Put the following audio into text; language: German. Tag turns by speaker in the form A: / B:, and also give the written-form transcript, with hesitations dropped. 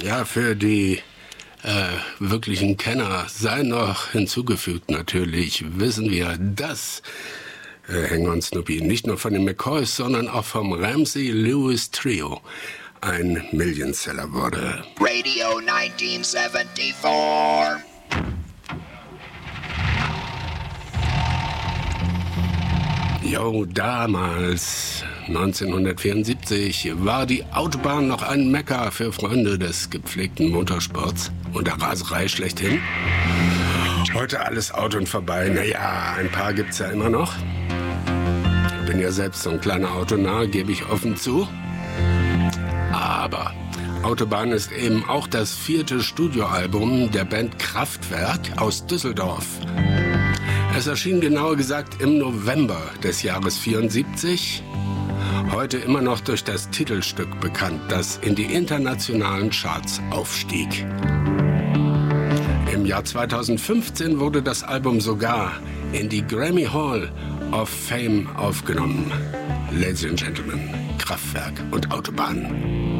A: Ja, für die wirklichen Kenner sei noch hinzugefügt natürlich, wissen wir, dass Hang on Snoopy nicht nur von den McCoys, sondern auch vom Ramsey Lewis Trio ein Millionseller wurde.
B: Radio 1974.
A: Jo, damals, 1974, war die Autobahn noch ein Mekka für Freunde des gepflegten Motorsports und der Raserei schlechthin. Heute alles Auto und vorbei. Naja, ein paar gibt's ja immer noch. Ich bin ja selbst so ein kleiner Autonah, gebe ich offen zu. Aber Autobahn ist eben auch das 4. Studioalbum der Band Kraftwerk aus Düsseldorf. Es erschien genauer gesagt im November des Jahres 74. Heute immer noch durch das Titelstück bekannt, das in die internationalen Charts aufstieg. Im Jahr 2015 wurde das Album sogar in die Grammy Hall of Fame aufgenommen. Ladies and Gentlemen, Kraftwerk und Autobahn.